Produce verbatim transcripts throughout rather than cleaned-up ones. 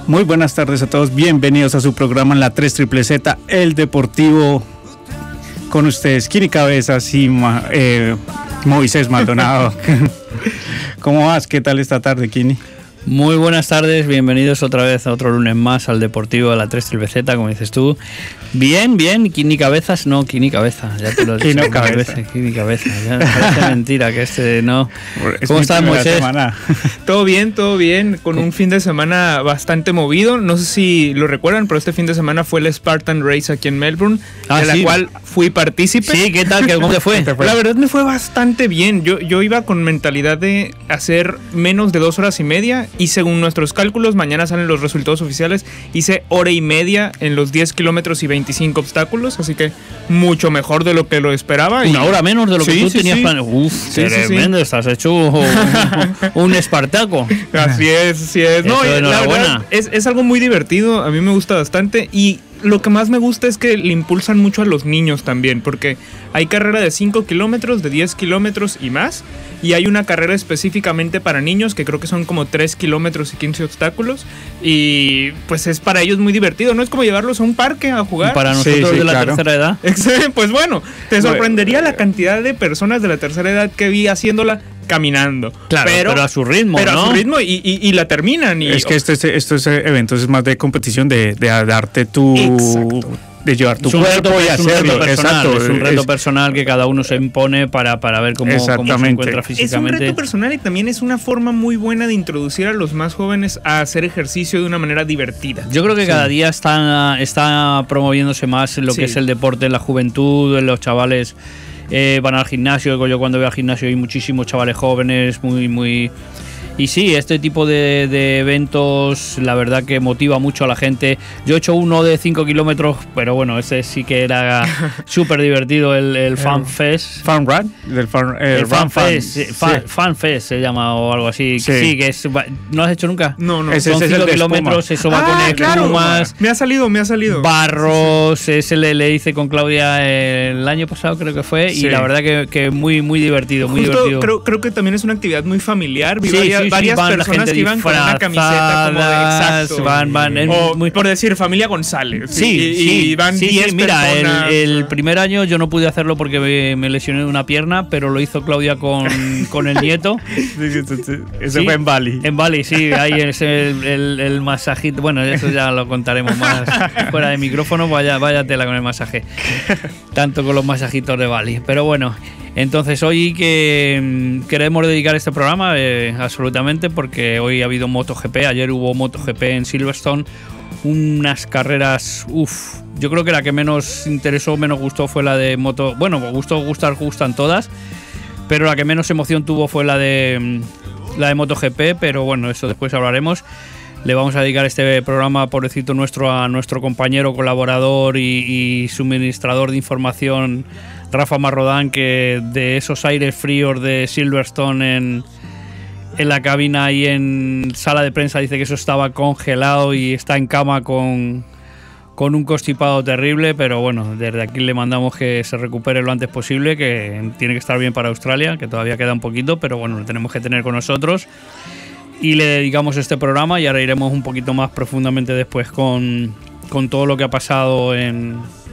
Muy buenas tardes a todos, bienvenidos a su programa en la tres triple Z, el deportivo, con ustedes Kini Cabezas y eh, Moisés Maldonado. ¿Cómo vas? ¿Qué tal esta tarde, Kini? Muy buenas tardes, bienvenidos otra vez a otro lunes más al Deportivo de la tres triple Z, como dices tú. Bien, bien, Kini Cabezas, no, Kini Cabeza, ya te lo he dicho. Cabeza. Kini Cabeza, ya parece mentira que este no. Es ¿Cómo estás, Moisés? Semana. Todo bien, todo bien, con un fin de semana bastante movido. No sé si lo recuerdan, pero este fin de semana fue el Spartan Race aquí en Melbourne, ah, de la sí. cual fui partícipe. Sí, ¿qué tal? ¿Cómo te fue? La verdad me fue bastante bien. Yo, yo iba con mentalidad de hacer menos de dos horas y media y según nuestros cálculos, mañana salen los resultados oficiales, hice hora y media en los diez kilómetros y veinticinco obstáculos, así que mucho mejor de lo que lo esperaba. Una y... hora menos de lo que sí, tú sí, tenías sí. planeado. Uf, sí, tremendo, sí, sí. Estás hecho un, un Espartaco. Así es, así es. No, Eso, la verdad, es, es algo muy divertido, a mí me gusta bastante y lo que más me gusta es que le impulsan mucho a los niños también, porque hay carrera de cinco kilómetros, de diez kilómetros y más, y hay una carrera específicamente para niños que creo que son como tres kilómetros y quince obstáculos, y pues es para ellos muy divertido, ¿no? Es como llevarlos a un parque a jugar. Y para nosotros sí, sí, de la claro. tercera edad. Pues bueno, te sorprendería la cantidad de personas de la tercera edad que vi haciéndola caminando. Claro, pero, pero a su ritmo, Pero ¿no? a su ritmo y, y, y la terminan. Y, es que estos esto es eventos es más de competición, de, de darte tu... Exacto. De llevar tu cuerpo y hacerlo. Un Exacto. Es un reto es, personal que cada uno se impone para, para ver cómo, cómo se encuentra físicamente. Es un reto personal y también es una forma muy buena de introducir a los más jóvenes a hacer ejercicio de una manera divertida. Yo creo que sí. cada día está, está promoviéndose más lo sí. que es el deporte en la juventud, en los chavales. Eh, van al gimnasio, yo cuando voy al gimnasio hay muchísimos chavales jóvenes, muy, muy... Y sí, este tipo de, de eventos, la verdad que motiva mucho a la gente. Yo he hecho uno de cinco kilómetros, pero bueno, ese sí que era súper divertido, el, el Fan Fest. ¿Fan Run? Del fan, el, el Fan, fan Fest, sí. fan, fan Fest se llama o algo así. Sí, sí que es... ¿No has hecho nunca? No, no. Ese, Son ese cinco es kilómetros, eso va ah, con espumas. Claro. Me ha salido, me ha salido. Barros, sí, sí. ese le, le hice con Claudia el año pasado creo que fue, sí. y la verdad que, que muy, muy divertido, muy Justo divertido. Creo, creo que también es una actividad muy familiar. Vi sí, varias, sí, varias van personas que iban con una camiseta como de exacto. Van, van, en, o muy... por decir familia González. Sí, y, sí, y van sí, diez sí, mira, personas. El, el primer año yo no pude hacerlo porque me, me lesioné de una pierna, pero lo hizo Claudia con, con el nieto. Eso sí, fue en Bali. En Bali, sí, ahí es el, el, el masajito. Bueno, eso ya lo contaremos más fuera de micrófono. Vaya, vaya tela con el masaje. Tanto con los masajitos de Bali. Pero bueno, entonces hoy que queremos dedicar este programa eh, absolutamente porque hoy ha habido MotoGP, ayer hubo MotoGP en Silverstone, unas carreras, uff, yo creo que la que menos interesó, menos gustó fue la de Moto, bueno, gustó, gustar, gustan todas, pero la que menos emoción tuvo fue la de la de MotoGP, pero bueno, eso después hablaremos. Le vamos a dedicar este programa, pobrecito nuestro, a nuestro compañero, colaborador y, y suministrador de información, Rafa Marrodán, que de esos aires fríos de Silverstone en, en la cabina y en sala de prensa dice que eso estaba congelado y está en cama con, con un constipado terrible, pero bueno, desde aquí le mandamos que se recupere lo antes posible, que tiene que estar bien para Australia, que todavía queda un poquito, pero bueno, lo tenemos que tener con nosotros. Y le dedicamos este programa y ahora iremos un poquito más profundamente después con, con todo lo que ha pasado en,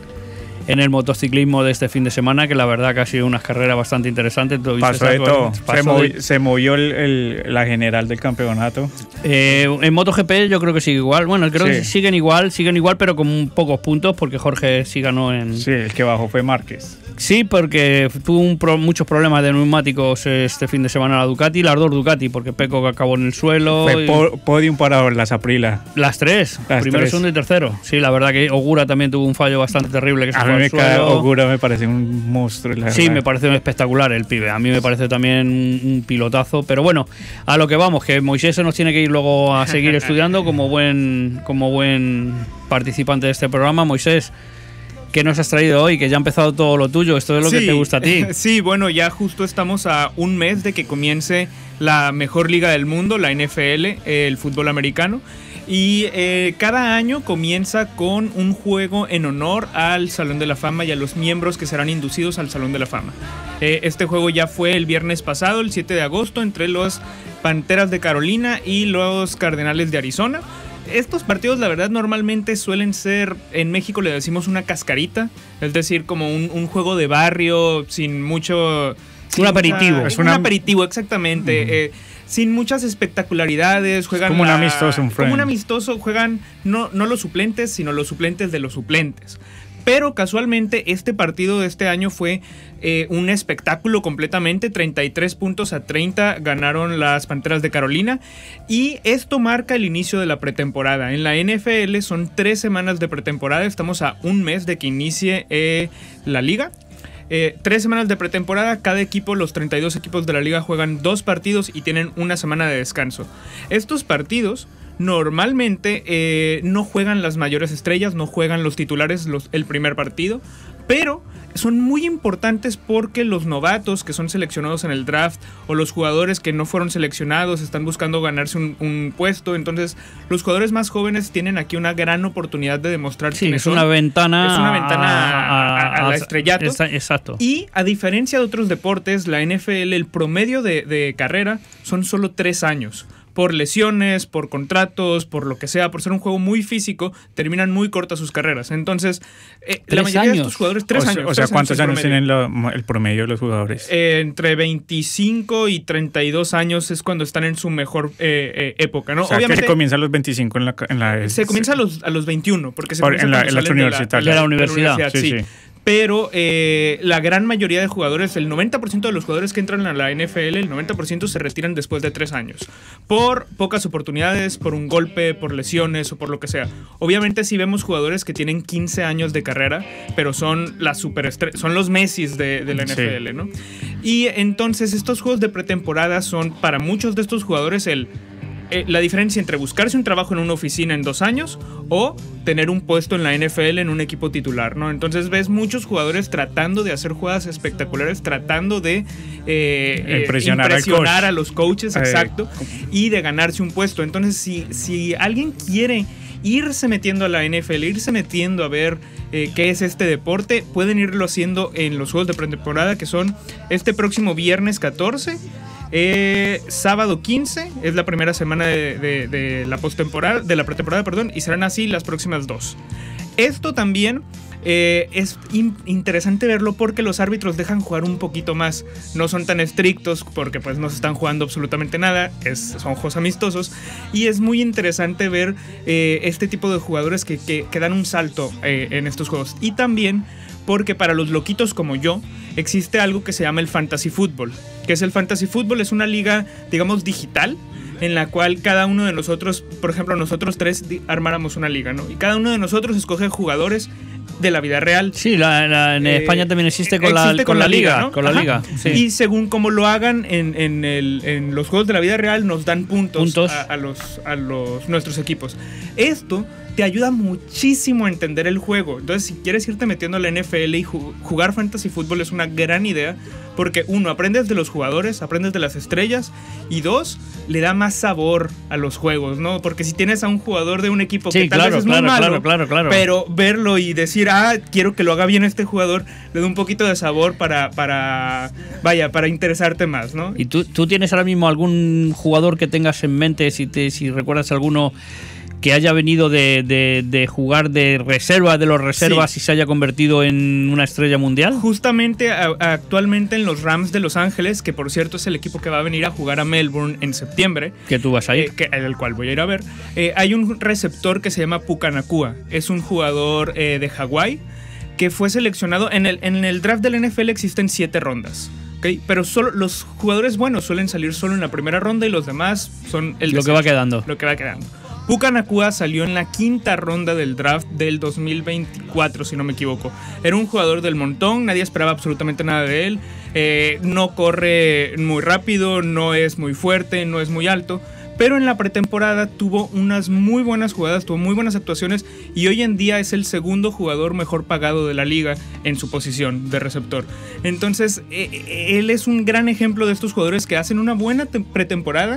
en el motociclismo de este fin de semana, que la verdad que ha sido unas carreras bastante interesantes. Pasó de todo. Pasó se, movi de... se movió el, el, la general del campeonato. Eh, en MotoGP yo creo que sigue igual. Bueno, creo sí. que siguen igual, siguen igual, pero con pocos puntos, porque Jorge sí ganó en... Sí, el que bajó fue Márquez. Sí, porque tuvo un pro, muchos problemas de neumáticos este fin de semana la Ducati, las dos Ducati, porque Pecco acabó en el suelo. Fue y... po podium para las Aprilia. Las tres, las primero, tres. segundo y tercero. Sí, la verdad que Ogura también tuvo un fallo bastante terrible. Que se a fue mí me al suelo. cae, Ogura me parece un monstruo. La sí, verdad. me parece espectacular el pibe. A mí me parece también un, un pilotazo. Pero bueno, a lo que vamos, que Moisés se nos tiene que ir luego a seguir estudiando como buen, como buen participante de este programa. Moisés, ¿qué nos has traído hoy? Que ya ha empezado todo lo tuyo. Esto es lo sí, que te gusta a ti. Sí, bueno, ya justo estamos a un mes de que comience la mejor liga del mundo, la N F L, el fútbol americano. Y eh, cada año comienza con un juego en honor al Salón de la Fama y a los miembros que serán inducidos al Salón de la Fama. Eh, este juego ya fue el viernes pasado, el siete de agosto, entre los Panteras de Carolina y los Cardenales de Arizona. estos partidos, la verdad, normalmente suelen ser, en México le decimos una cascarita, es decir, como un, un juego de barrio sin mucho... Sin un aperitivo. Mucha, Es un una... aperitivo, exactamente. Uh-huh. eh, sin muchas espectacularidades, juegan... Como la, un amistoso, un friend. Como un amistoso, juegan no, no los suplentes, sino los suplentes de los suplentes. Pero casualmente este partido de este año fue eh, un espectáculo completamente. treinta y tres puntos a treinta ganaron las Panteras de Carolina. Y esto marca el inicio de la pretemporada. En la N F L son tres semanas de pretemporada. Estamos a un mes de que inicie eh, la liga. Eh, tres semanas de pretemporada, cada equipo, los treinta y dos equipos de la liga juegan dos partidos y tienen una semana de descanso. Estos partidos normalmente eh, no juegan las mayores estrellas, no juegan los titulares los, el primer partido, pero son muy importantes porque los novatos que son seleccionados en el draft o los jugadores que no fueron seleccionados están buscando ganarse un, un puesto. Entonces los jugadores más jóvenes tienen aquí una gran oportunidad de demostrar sí, quiénes es una son. ventana es una ventana a, a, a, a la estrellato. Exacto. Y a diferencia de otros deportes, la N F L, el promedio de, de carrera son solo tres años. Por lesiones, por contratos, por lo que sea, por ser un juego muy físico, terminan muy cortas sus carreras. Entonces, eh, la mayoría años. de estos jugadores, tres o sea, años. O sea, tres ¿cuántos años, años tienen lo, el promedio de los jugadores? Eh, entre veinticinco y treinta y dos años es cuando están en su mejor eh, eh, época, ¿no? O sea, obviamente que comienza a los veinticinco en la... En la se comienza a los, a los veintiuno, porque se por, comienza en la, en las universidades. De la, de la universidad. De la universidad, sí. sí. Pero eh, la gran mayoría de jugadores, el noventa por ciento de los jugadores que entran a la N F L, el noventa por ciento se retiran después de tres años. Por pocas oportunidades, por un golpe, por lesiones o por lo que sea. Obviamente sí vemos jugadores que tienen quince años de carrera, pero son las superestre- son los Messis de, de la N F L, sí. ¿no? Y entonces estos juegos de pretemporada son para muchos de estos jugadores el... Eh, la diferencia entre buscarse un trabajo en una oficina en dos años o tener un puesto en la N F L en un equipo titular, ¿no? Entonces ves muchos jugadores tratando de hacer jugadas espectaculares, tratando de eh, impresionar, eh, impresionar al a los coaches, eh, exacto, y de ganarse un puesto. Entonces, si, si alguien quiere irse metiendo a la N F L, irse metiendo a ver eh, qué es este deporte, pueden irlo haciendo en los juegos de pretemporada, que son este próximo viernes catorce. Eh, sábado quince es la primera semana de, de, de la postemporada, de la pretemporada, perdón, y serán así las próximas dos. Esto también eh, es in- interesante verlo porque los árbitros dejan jugar un poquito más, no son tan estrictos porque pues no se están jugando absolutamente nada, es, son juegos amistosos y es muy interesante ver eh, este tipo de jugadores que, que, que dan un salto eh, en estos juegos. Y también porque para los loquitos como yo existe algo que se llama el Fantasy Football. ¿Qué es el Fantasy Football? Es una liga, digamos, digital, en la cual cada uno de nosotros, por ejemplo, nosotros tres armáramos una liga, ¿no? Y cada uno de nosotros escoge jugadores de la vida real. Sí, la, la, en eh, España también existe con, existe la, con, con la, la liga, liga, ¿no? Con la Ajá. liga, sí. Y según como lo hagan en, en, el, en los juegos de la vida real, nos dan puntos, puntos. A, a, los, a los nuestros equipos. Esto te ayuda muchísimo a entender el juego. Entonces, si quieres irte metiendo a la N F L y jugar fantasy fútbol es una gran idea, porque uno, aprendes de los jugadores, aprendes de las estrellas, y dos, le da más sabor a los juegos, ¿no? Porque si tienes a un jugador de un equipo sí, que tal claro, vez es claro, muy malo, claro, claro, claro. pero verlo y decir, ah, quiero que lo haga bien este jugador, le da un poquito de sabor para, para vaya, para interesarte más, ¿no? ¿Y tú, tú tienes ahora mismo algún jugador que tengas en mente, si, te, si recuerdas alguno que haya venido de, de, de jugar de reserva de los reservas sí. y se haya convertido en una estrella mundial? Justamente a, actualmente en los Rams de Los Ángeles, que por cierto es el equipo que va a venir a jugar a Melbourne en septiembre. Que tú vas a ir. Eh, que, el cual voy a ir a ver. Eh, hay un receptor que se llama Puka Nacua. Es un jugador eh, de Hawái que fue seleccionado. En el, en el draft de la N F L existen siete rondas. Okay, pero solo los jugadores buenos suelen salir solo en la primera ronda y los demás son el lo que va quedando. Lo que va quedando. Puka Nacua salió en la quinta ronda del draft del dos mil veinticuatro, si no me equivoco. Era un jugador del montón, nadie esperaba absolutamente nada de él. Eh, no corre muy rápido, no es muy fuerte, no es muy alto. Pero en la pretemporada tuvo unas muy buenas jugadas, tuvo muy buenas actuaciones y hoy en día es el segundo jugador mejor pagado de la liga en su posición de receptor. Entonces, eh, él es un gran ejemplo de estos jugadores que hacen una buena te- pretemporada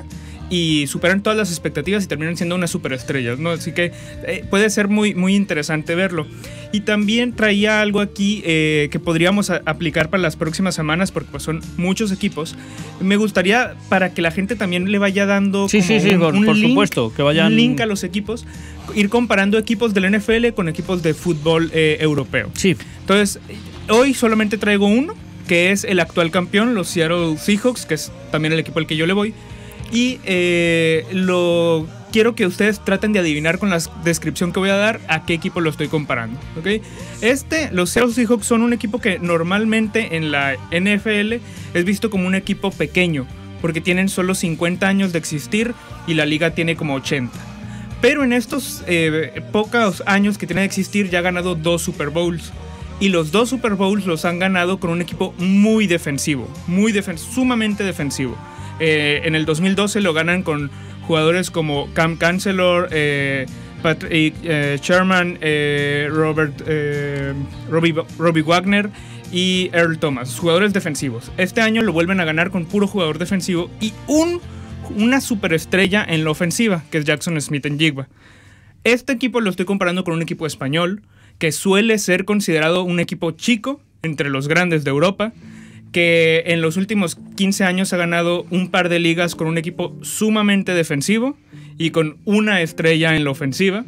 y superan todas las expectativas y terminan siendo unas superestrellas, ¿no? Así que eh, puede ser muy, muy interesante verlo. Y también traía algo aquí eh, que podríamos a- aplicar para las próximas semanas, porque pues, son muchos equipos. Me gustaría, para que la gente también le vaya dando Sí, como sí, sí, un, por, un por link, supuesto, que vayan... un link a los equipos, ir comparando equipos del N F L con equipos de fútbol eh, europeo. Sí, Entonces, hoy solamente traigo uno, que es el actual campeón, los Seattle Seahawks, que es también el equipo al que yo le voy. Y eh, lo quiero que ustedes traten de adivinar con la descripción que voy a dar a qué equipo lo estoy comparando, ¿ok? Este, los Seattle Seahawks son un equipo que normalmente en la N F L es visto como un equipo pequeño, porque tienen solo cincuenta años de existir y la liga tiene como ochenta. Pero en estos eh, pocos años que tiene de existir ya ha ganado dos Super Bowls. Y los dos Super Bowls los han ganado con un equipo muy defensivo, muy defen- sumamente defensivo. Eh, en el dos mil doce lo ganan con jugadores como Cam Chancellor, eh, Patrick eh, Sherman, eh, Robert, eh, Robbie, Robbie Wagner y Earl Thomas, jugadores defensivos. Este año lo vuelven a ganar con puro jugador defensivo y un, una superestrella en la ofensiva, que es Jackson Smith-Njigba. Este equipo lo estoy comparando con un equipo español, que suele ser considerado un equipo chico entre los grandes de Europa, que en los últimos quince años ha ganado un par de ligas con un equipo sumamente defensivo y con una estrella en la ofensiva.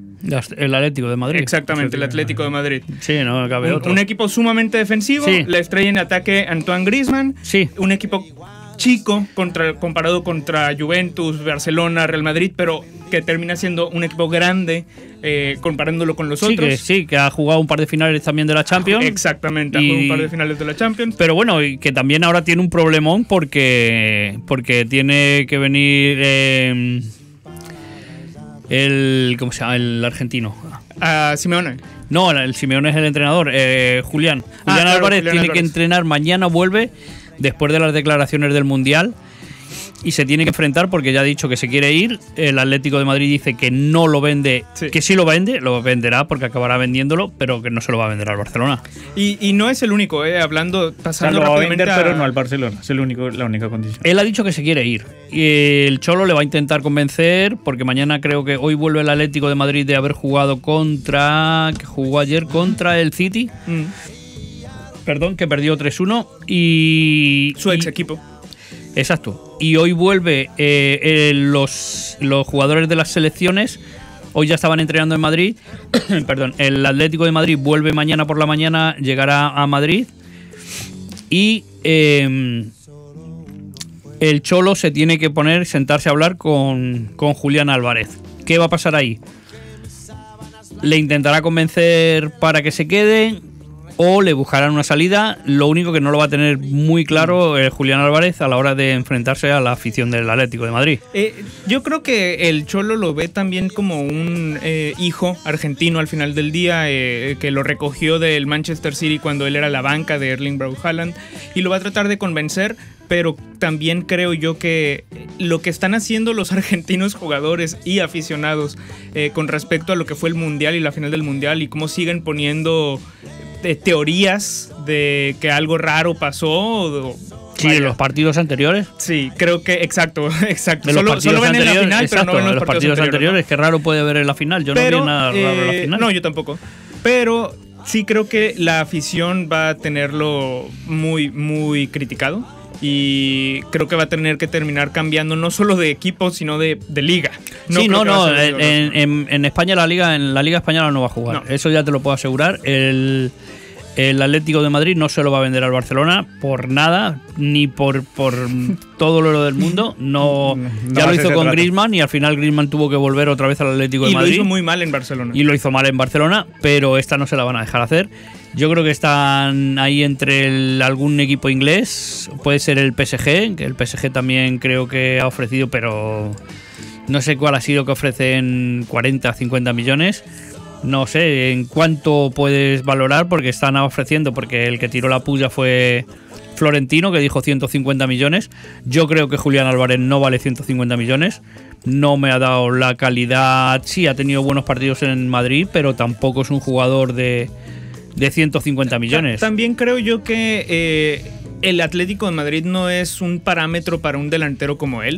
el Atlético de Madrid. Exactamente, el Atlético de Madrid. Sí, no cabe Un, otro. un equipo sumamente defensivo, Sí. la estrella en ataque Antoine Griezmann, Sí. un equipo chico contra, comparado contra Juventus, Barcelona, Real Madrid, pero que termina siendo un equipo grande eh, comparándolo con los Sí otros. que, sí, que ha jugado un par de finales también de la Champions. Exactamente, ha Y- jugado un par de finales de la Champions. Pero bueno, y que también ahora tiene un problemón porque, porque tiene que venir eh, el, ¿cómo se llama? El argentino. A Simeone. No, el Simeone es el entrenador, eh, Julián. Ah, Julián claro, Álvarez Julián tiene que Álvarez. entrenar, mañana vuelve, después de las declaraciones del Mundial, y se tiene que enfrentar porque ya ha dicho que se quiere ir. El Atlético de Madrid dice que no lo vende, Sí. que sí lo vende, lo venderá porque acabará vendiéndolo, pero que no se lo va a vender al Barcelona. Y, y no es el único, eh, hablando, O sea, pasando lo va a rápidamente vender, a- pero no al Barcelona. Es el único, la única condición. Él ha dicho que se quiere ir. Y el Cholo le va a intentar convencer porque mañana creo que hoy vuelve el Atlético de Madrid de haber jugado contra... que jugó ayer contra el City. Mm, Perdón, que perdió tres uno. Y... su ex y- equipo. Exacto. Y hoy vuelve eh, eh, los, los jugadores de las selecciones. Hoy ya estaban entrenando en Madrid. Perdón, el Atlético de Madrid vuelve mañana por la mañana, llegará a Madrid. Y eh, el Cholo se tiene que poner, sentarse a hablar con, con Julián Álvarez. ¿Qué va a pasar ahí? ¿Le intentará convencer para que se quede? ¿O le buscarán una salida? Lo único que no lo va a tener muy claro eh, Julián Álvarez a la hora de enfrentarse a la afición del Atlético de Madrid. Eh, yo creo que el Cholo lo ve también como un eh, hijo argentino al final del día, eh, que lo recogió del Manchester City cuando él era la banca de Erling Braut Haaland, y lo va a tratar de convencer, pero también creo yo que lo que están haciendo los argentinos jugadores y aficionados eh, con respecto a lo que fue el Mundial y la final del Mundial y cómo siguen poniendo eh, teorías de que algo raro pasó. O, Sí, vaya. en los partidos anteriores. Sí, creo que exacto, exacto. De los Solo, partidos solo ven en la anteriores, final, exacto, pero no ven de los, los partidos anteriores. Qué raro puede ver en la final. Yo Pero, no vi nada raro en la eh, final. No, yo tampoco. Pero sí creo que la afición va a tenerlo muy, muy criticado. Y creo que va a tener que terminar cambiando no solo de equipo, sino de, de liga. sí, creo no, que va no. a ser En, el- en- en España la liga, en la liga española no va a jugar. No. Eso ya te lo puedo asegurar. El, el Atlético de Madrid no se lo va a vender al Barcelona por nada, ni por, por todo lo oro del mundo. No, No ya va lo a hizo ser con trato. Griezmann y al final Griezmann tuvo que volver otra vez al Atlético de Y lo Madrid. hizo muy mal en Barcelona. Y lo hizo mal en Barcelona, pero esta no se la van a dejar hacer. Yo creo que están ahí entre el- algún equipo inglés, puede ser el P S G, que el P S G también creo que ha ofrecido, pero no sé cuál ha sido que ofrecen cuarenta, cincuenta millones. No sé en cuánto puedes valorar porque están ofreciendo, porque el que tiró la puya fue Florentino, que dijo ciento cincuenta millones. Yo creo que Julián Álvarez no vale ciento cincuenta millones. No me ha dado la calidad. Sí, ha tenido buenos partidos en Madrid, pero tampoco es un jugador de, de ciento cincuenta millones. Ta- También creo yo que eh, el Atlético de Madrid no es un parámetro para un delantero como él.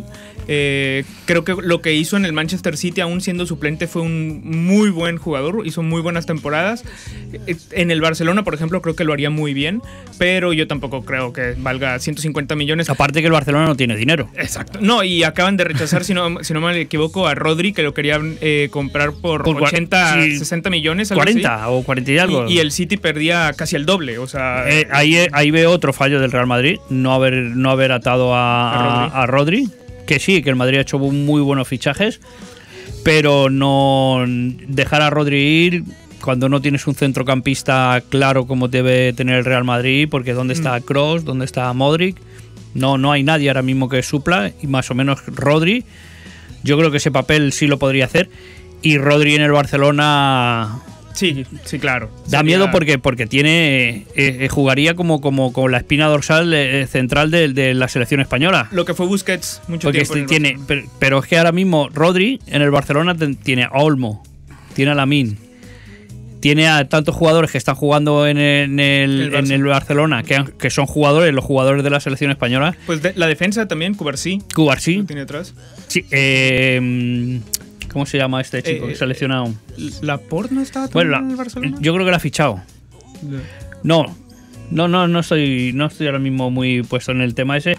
Eh, creo que lo que hizo en el Manchester City, aún siendo suplente, fue un muy buen jugador, hizo muy buenas temporadas. En el Barcelona, por ejemplo, creo que lo haría muy bien, pero yo tampoco creo que valga ciento cincuenta millones. Aparte que el Barcelona no tiene dinero. Exacto. No, y acaban de rechazar, si no, si no me equivoco, a Rodri, que lo querían eh, comprar por, por ochenta, sí, sesenta millones. cuarenta así. O cuarenta y algo. Y, y el City perdía casi el doble, o sea... Eh, ahí, ahí veo otro fallo del Real Madrid, no haber, no haber atado a, a, Rodri. a Rodri. Que sí, que el Madrid ha hecho muy buenos fichajes, pero no dejar a Rodri ir cuando no tienes un centrocampista claro como debe tener el Real Madrid, porque ¿dónde está Kroos? ¿Dónde está Modric? No, no hay nadie ahora mismo que supla, y más o menos Rodri. Yo creo que ese papel sí lo podría hacer, y Rodri en el Barcelona... Sí, sí, claro. Da Sería... miedo porque, porque tiene eh, eh, jugaría como, como, como la espina dorsal eh, central de, de la selección española. Lo que fue Busquets mucho porque tiempo. Este, tiene, pero, pero es que ahora mismo Rodri en el Barcelona tiene a Olmo, tiene a Lamine, tiene a tantos jugadores que están jugando en el, en el, el, en el Barcelona, que, que son jugadores, los jugadores de la selección española. Pues de, la defensa también, Cubarsí. Cubarsí. ¿Tiene atrás? Sí, eh... ¿Cómo se llama este chico eh, que seleccionado? ¿Laporte no estaba bueno, la, en el Barcelona? Yo creo que lo ha fichado. No, no, no, no estoy, no estoy ahora mismo muy puesto en el tema ese,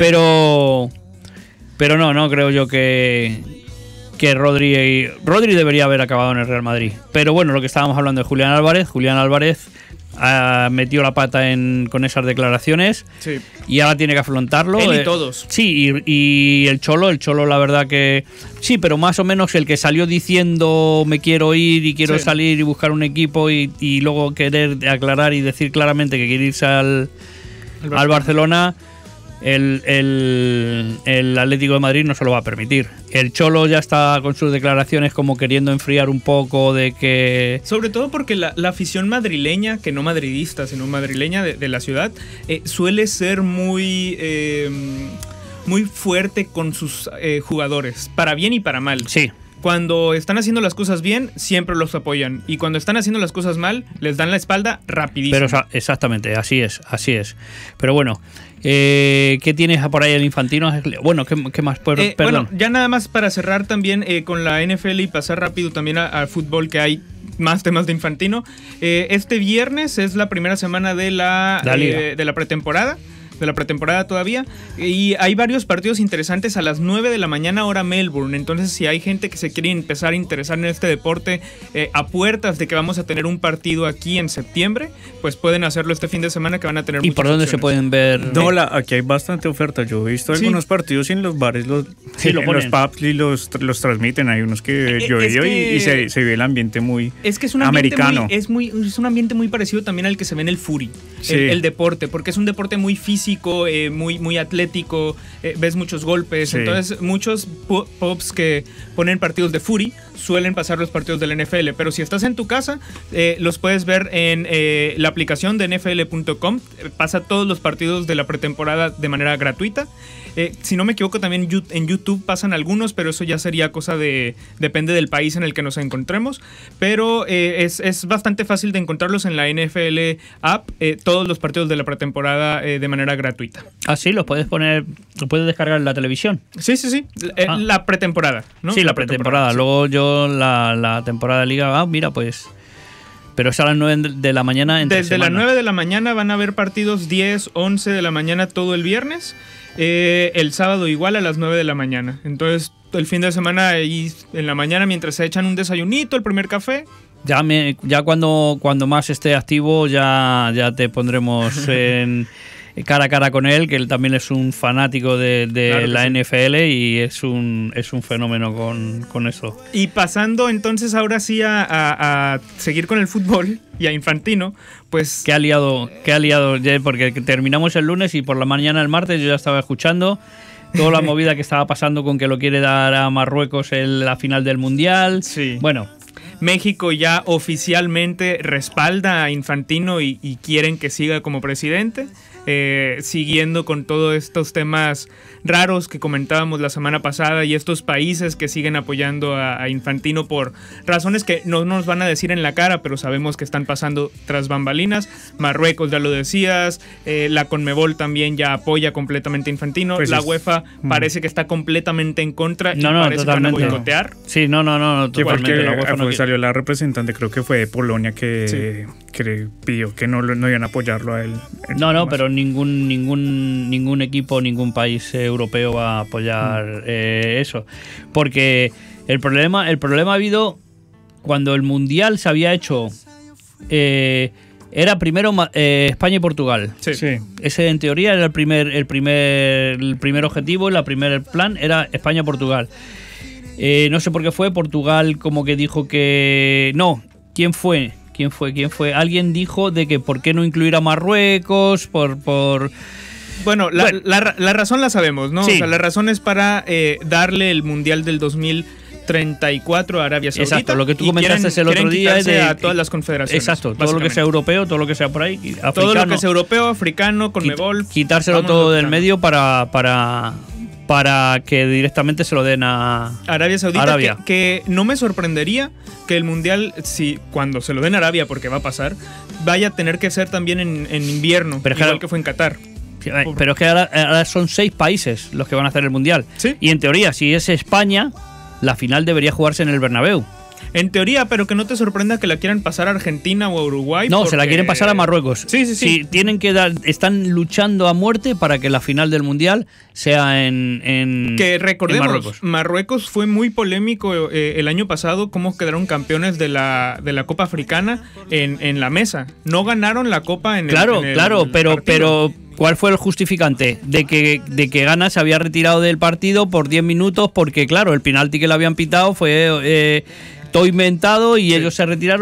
pero, pero no, no creo yo que que Rodri, Rodri debería haber acabado en el Real Madrid. Pero bueno, lo que estábamos hablando de Julián Álvarez, Julián Álvarez ha metido la pata en, con esas declaraciones, sí, y ahora tiene que afrontarlo. Él y eh, todos. Sí, y, y el Cholo, el Cholo la verdad que sí, pero más o menos el que salió diciendo me quiero ir y quiero sí. salir y buscar un equipo y, y luego querer aclarar y decir claramente que quiere irse al, Barcelona. al Barcelona. El, el, el Atlético de Madrid no se lo va a permitir. El Cholo ya está con sus declaraciones como queriendo enfriar un poco de que... Sobre todo porque la, la afición madrileña, que no madridista, sino madrileña de, de la ciudad, eh, suele ser muy... Eh, muy fuerte con sus eh, jugadores, para bien y para mal. Sí. Cuando están haciendo las cosas bien, siempre los apoyan. Y cuando están haciendo las cosas mal, les dan la espalda rapidísimo. Pero exactamente, así es, así es. Pero bueno, eh, ¿qué tienes por ahí el Infantino? Bueno, ¿qué, qué más? Por, eh, bueno, ya nada más para cerrar también eh, con la N F L y pasar rápido también al fútbol, que hay más temas de Infantino. Eh, este viernes es la primera semana de la, la eh, de la pretemporada. de la pretemporada todavía, y hay varios partidos interesantes a las nueve de la mañana hora Melbourne. Entonces, si hay gente que se quiere empezar a interesar en este deporte eh, a puertas de que vamos a tener un partido aquí en septiembre, pues pueden hacerlo este fin de semana, que van a tener ¿Y muchas por dónde opciones. se pueden ver? No, la, aquí hay bastante oferta. Yo he visto Sí. algunos partidos y en los bares, los, Sí, lo en ponen. los pubs y los, los transmiten. Hay unos que Eh, yo he es ido que- y, y se, se ve el ambiente muy Es que es un ambiente americano. muy, es muy es un ambiente muy parecido también al que se ve en el Fury, Sí. el, el deporte, porque es un deporte muy físico, eh, muy muy atlético, eh, ves muchos golpes, Sí. entonces muchos pu- pubs que ponen partidos de Fury suelen pasar los partidos del N F L, pero si estás en tu casa, eh, los puedes ver en eh, la aplicación de N F L punto com, eh, pasa todos los partidos de la pretemporada de manera gratuita. Eh, si no me equivoco, también yu- en YouTube pasan algunos, pero eso ya sería cosa de... depende del país en el que nos encontremos. Pero eh, es, es bastante fácil de encontrarlos en la N F L app, eh, todos los partidos de la pretemporada eh, de manera gratuita. Ah, sí, los puedes poner, los puedes descargar en la televisión. Sí, sí, sí. Eh, Ah. La pretemporada, ¿no? Sí, la pretemporada. sí. Luego yo la, la temporada de liga, ah, mira, pues... Pero es a las nueve de la mañana entre Desde las semana. nueve de la mañana van a haber partidos diez, once de la mañana todo el viernes. Eh, el sábado igual a las nueve de la mañana. Entonces, el fin de semana ahí en la mañana, mientras se echan un desayunito, el primer café. Ya, me, ya cuando, cuando más esté activo ya, ya te pondremos en cara a cara con él, que él también es un fanático de, de Claro que la sí. N F L y es un, es un fenómeno con, con eso. Y pasando entonces ahora sí a, a- a seguir con el fútbol y a Infantino, pues... ¿Qué ha liado? ¿Qué ha liado? Ya, porque terminamos el lunes y por la mañana el martes yo ya estaba escuchando toda la movida que estaba pasando con que lo quiere dar a Marruecos en la final del Mundial. Sí. Bueno, México ya oficialmente respalda a Infantino y, y quieren que siga como presidente. eh, siguiendo con todos estos temas raros que comentábamos la semana pasada y estos países que siguen apoyando a, a Infantino por razones que no nos van a decir en la cara, pero sabemos que están pasando tras bambalinas. Marruecos, ya lo decías, eh, la Conmebol también ya apoya completamente a Infantino, pues la es, UEFA mm. parece que está completamente en contra no, y no, parece totalmente. que van a boicotear. Sí, no, no, no, no totalmente. Porque la UEFA no salió la representante, creo que fue de Polonia, que, sí. que pidió que no, no iban a apoyarlo a él. No, no, pero ningún, ningún, ningún equipo, ningún país eh, europeo va a apoyar mm. eh, eso. Porque el problema, el problema ha habido cuando el Mundial se había hecho... Eh, era primero eh, España y Portugal. Sí. sí. Ese en teoría era el primer, el primer, el primer objetivo, el primer plan era España-Portugal. Eh, no sé por qué fue, Portugal como que dijo que... No, ¿quién fue? ¿Quién fue? ¿Quién fue? Alguien dijo de que por qué no incluir a Marruecos, por... por Bueno, la, bueno. La, la razón la sabemos, ¿no? Sí. O sea, la razón es para eh, darle el Mundial del dos mil treinta y cuatro a Arabia Saudita. Exacto, lo que tú comentaste quieren, el otro día es de a todas las confederaciones. Exacto, todo lo que sea europeo, todo lo que sea por ahí, africano, todo lo que sea europeo, africano, Conmebol, quitárselo todo del medio para para para que directamente se lo den a Arabia Saudita, Arabia. Que, que no me sorprendería que el mundial, si cuando se lo den a Arabia, porque va a pasar, vaya a tener que ser también en, en invierno, pero igual que fue en Qatar. Pero es que ahora, ahora son seis países los que van a hacer el mundial. ¿Sí? Y en teoría, si es España, la final debería jugarse en el Bernabéu. En teoría, pero que no te sorprenda que la quieran pasar a Argentina o a Uruguay. No, porque... se la quieren pasar a Marruecos. Sí, sí, sí. sí tienen que dar, están luchando a muerte para que la final del mundial sea en, en que recordemos, en Marruecos. Marruecos fue muy polémico eh, el año pasado, cómo quedaron campeones de la, de la Copa Africana en, en la mesa. No ganaron la Copa en claro, el Claro, claro, pero, pero ¿cuál fue el justificante? De que, de que Ghana se había retirado del partido por diez minutos porque, claro, el penalti que le habían pitado fue... Eh, todo inventado y sí. ellos se retiraron